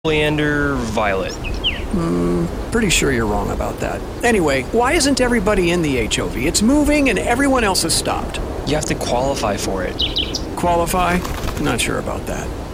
Oleander, violet. Pretty sure you're wrong about that. Anyway, why isn't everybody in the HOV? It's moving and everyone else has stopped. You have to qualify for it. Qualify? Not sure about that.